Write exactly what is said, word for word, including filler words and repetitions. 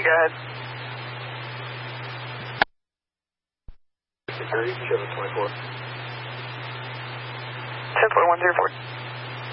go ahead. Security, Chevy twenty-four. ten four one zero four.